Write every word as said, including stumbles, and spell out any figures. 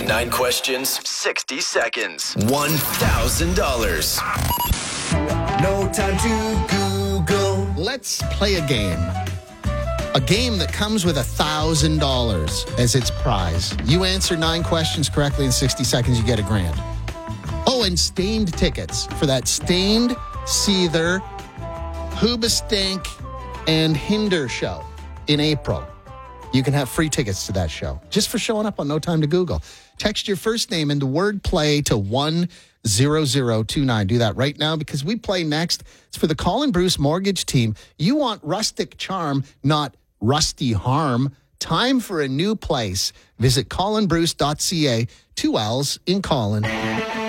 Nine questions, sixty seconds, one thousand dollars. No time to Google. Let's play a game. A game that comes with one thousand dollars as its prize. You answer nine questions correctly in sixty seconds, you get a grand. Oh, and Stained tickets for that Stained, Seether, Hoobastank, and Hinder show in April. You can have free tickets to that show just for showing up on No Time to Google. Text your first name and the word play to one zero zero two nine. Do that right now because we play next. It's for the Colin Bruce Mortgage Team. You want rustic charm, not rusty harm. Time for a new place. Visit colin bruce dot c a. Two L's in Colin.